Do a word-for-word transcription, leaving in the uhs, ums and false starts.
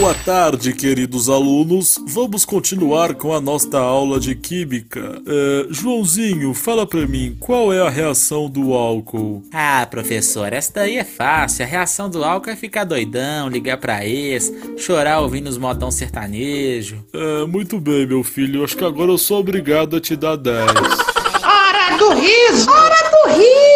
Boa tarde, queridos alunos. Vamos continuar com a nossa aula de Química. É, Joãozinho, fala pra mim, qual é a reação do álcool? Ah, professor, essa daí é fácil. A reação do álcool é ficar doidão, ligar pra ex, chorar ouvindo os modão sertanejo. É, muito bem, meu filho. Acho que agora eu sou obrigado a te dar dez. Hora do riso! Hora do riso!